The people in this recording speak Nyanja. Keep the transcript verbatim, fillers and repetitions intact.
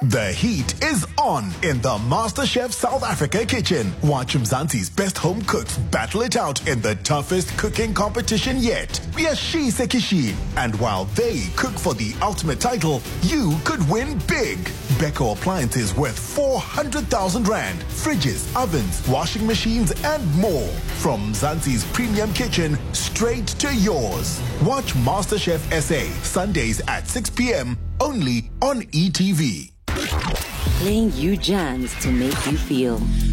The heat is on in the MasterChef South Africa kitchen. Watch Mzansi's best home cooks battle it out in the toughest cooking competition yet. We are She Sekishi. And while they cook for the ultimate title, you could win big. Beko appliances worth four hundred thousand rand. Fridges, ovens, washing machines, and more. From Mzansi's premium kitchen straight to yours. Watch MasterChef S A Sundays at six p.m. only on E T V. Playing you jams to make you feel.